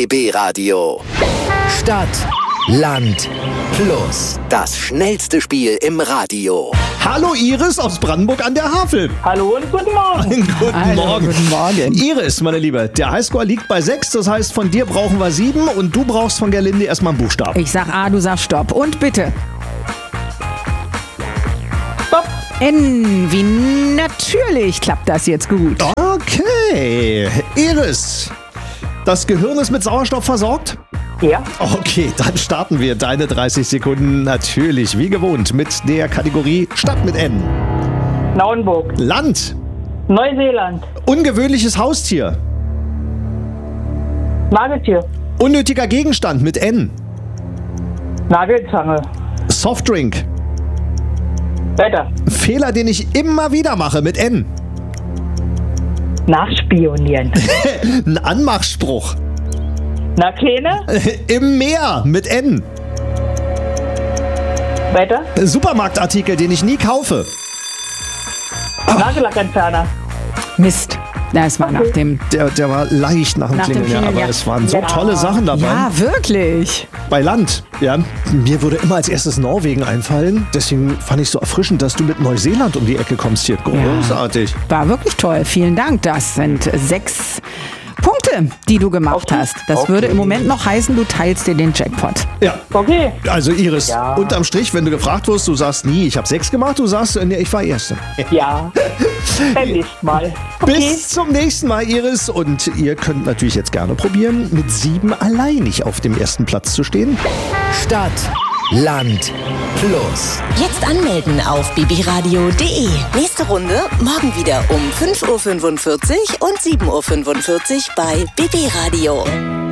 BB Radio. Stadt, Land, Plus. Das schnellste Spiel im Radio. Hallo Iris aus Brandenburg an der Havel. Hallo und guten Morgen. Guten Morgen. Guten Morgen. Iris, meine Liebe, der Highscore liegt bei 6, das heißt, von dir brauchen wir 7 und du brauchst von Gerlinde erstmal einen Buchstaben. Ich sag A, du sagst Stopp. Und bitte. Stopp. N wie natürlich klappt das jetzt gut. Okay, Iris, das Gehirn ist mit Sauerstoff versorgt? Ja. Okay, dann starten wir deine 30 Sekunden natürlich wie gewohnt mit der Kategorie Stadt mit N. Naunburg. Land, Neuseeland. ungewöhnliches Haustier, Nagetier. unnötiger Gegenstand mit N, Nagelzange. Softdrink, Wetter. Fehler, den ich immer wieder mache mit N, Nachspionieren. ein Anmachspruch, Na, Kleine. im Meer mit N, Wetter. Supermarktartikel, den ich nie kaufe. Nagellackentferner. Mist. Das war nach dem... Der war leicht nach dem Nach dem Klingeln, ja, Klingeln, aber ja. es waren so Ja. tolle Sachen dabei. Ja, wirklich. Bei Land, ja. Mir würde immer als erstes Norwegen einfallen. Deswegen fand ich so erfrischend, dass du mit Neuseeland um die Ecke kommst hier. Großartig. War wirklich toll. Vielen Dank. Das sind 6 Punkte, die du gemacht Okay. hast. Das Okay. würde im Moment noch heißen, du teilst dir den Jackpot. Ja. Okay. Also Iris, Ja. unterm Strich, wenn du gefragt wirst, du sagst nie, ich habe 6 gemacht, du sagst, nee, ich war Erste. Ja. Beim nächsten Mal. Okay. Bis zum nächsten Mal, Iris. Und ihr könnt natürlich jetzt gerne probieren, mit 7 alleinig auf dem ersten Platz zu stehen. Stadt, Land, Plus. Jetzt anmelden auf bbradio.de. Nächste Runde morgen wieder um 5.45 Uhr und 7.45 Uhr bei BB Radio.